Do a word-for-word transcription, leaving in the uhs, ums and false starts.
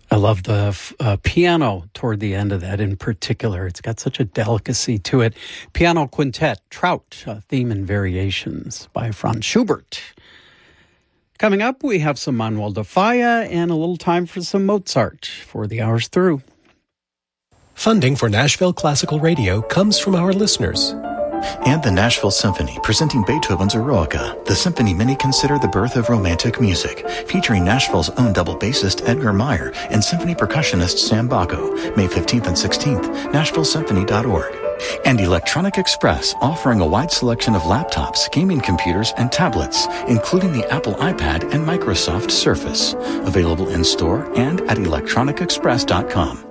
I love the uh, piano toward the end of that in particular. It's got such a delicacy to it. Piano Quintet, Trout, uh, Theme and Variations by Franz Schubert. Coming up, we have some Manuel de Falla and a little time for some Mozart for the hours through. Funding for Nashville Classical Radio comes from our listeners. And the Nashville Symphony, presenting Beethoven's Eroica, the symphony many consider the birth of romantic music, featuring Nashville's own double bassist Edgar Meyer and symphony percussionist Sam Bacco, May fifteenth and sixteenth, nashville symphony dot org. And Electronic Express, offering a wide selection of laptops, gaming computers, and tablets, including the Apple iPad and Microsoft Surface. Available in-store and at electronic express dot com.